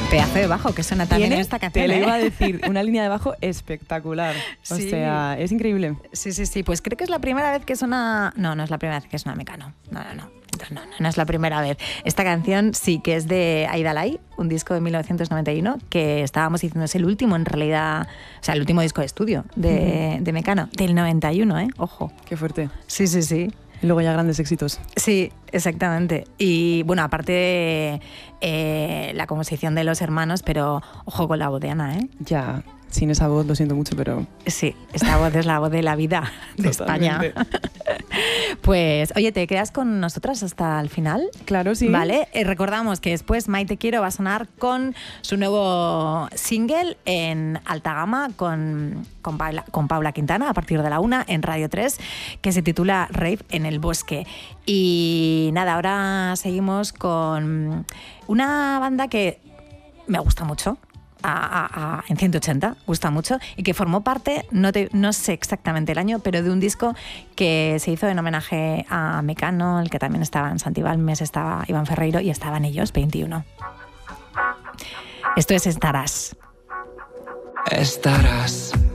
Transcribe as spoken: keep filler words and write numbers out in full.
Pedazo de bajo que suena también en esta canción. Te lo ¿eh? iba a decir, una línea de bajo espectacular. O Sí. sea, es increíble. Sí, sí, sí. Pues creo que es la primera vez que suena... No, no es la primera vez que suena Mecano. No, no, no. No, no, no es la primera vez. Esta canción sí que es de Aida Lai, un disco de mil novecientos noventa y uno, que estábamos diciendo es el último en realidad, o sea, el último disco de estudio de, uh-huh. de Mecano, del noventa y uno, ¿eh? Ojo. Qué fuerte. Sí, sí, sí. Y luego ya grandes éxitos. Sí, exactamente. Y bueno, aparte de eh, la composición de los hermanos, pero ojo con la voz de Ana, ¿eh? Ya, sin esa voz lo siento mucho, pero... Sí, esta voz es la voz de la vida de Totalmente. España. Pues, oye, ¿te quedas con nosotras hasta el final? Claro, sí. Vale, eh, recordamos que después Maite Quiero va a sonar con su nuevo single en alta gama con, con, Paula, con Paula Quintana a partir de la una en Radio tres, que se titula Rave en el Bosque. Y nada, ahora seguimos con una banda que me gusta mucho. A, a, a, en ciento ochenta, gusta mucho, y que formó parte, no, te, no sé exactamente el año, pero de un disco que se hizo en homenaje a Mecano, el que también estaba en Santi Balmes, estaba Iván Ferreiro y estaban ellos, veintiuno. Esto es Estarás. Estarás